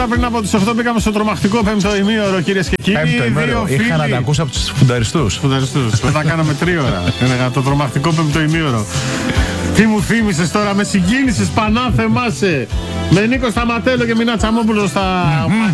Πριν από τις 8 πήγαμε στο τρομακτικό 5ο ημίωρο, κυρίες και κύριοι. 5ο ημίωρο. Είχα να τα ακούσω από τους φουνταριστούς. Μετά κάναμε 3 ώρα. Έλεγα το τρομακτικό 5ο ημίωρο. Τι μου θύμισες τώρα, με συγκίνησες, Πανά, θεμάσαι. Με Νίκο Σταματέλο και Μινά Τσαμόπουλο στα